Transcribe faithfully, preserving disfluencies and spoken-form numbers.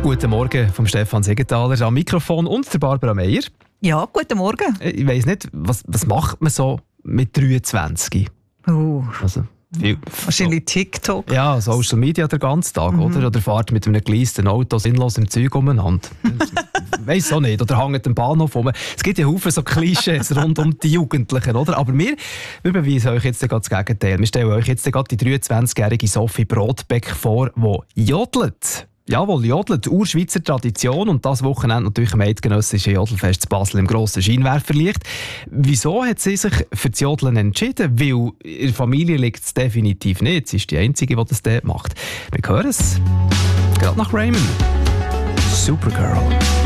Guten Morgen vom Stefan Segenthaler am Mikrofon und der Barbara Meier. Ja, guten Morgen. Ich weiss nicht, was, was macht man so mit dreiundzwanzig? Uh, Also, viel, wahrscheinlich TikTok. Ja, Social Media den ganzen Tag, mhm. oder? Oder fahrt mit einem geleasten Auto sinnlos im Zeug umeinander. Weiss auch nicht. Oder hängt am Bahnhof rum. Es gibt ja Haufen so Klischees rund um die Jugendlichen, oder? Aber wir, wir beweisen euch jetzt gerade das Gegenteil. Wir stellen euch jetzt gerade die dreiundzwanzigjährige Sophie Brodbeck vor, die jodelt. Jawohl, jodelt, Urschweizer Tradition und das Wochenende natürlich am eidgenössischen Jodelfest in Basel im grossen Scheinwerferlicht. Wieso hat sie sich für das Jodeln entschieden? Weil in der Familie liegt es definitiv nicht. Sie ist die Einzige, die das dort macht. Wir hören es. Gerade nach Raymond. Supergirl.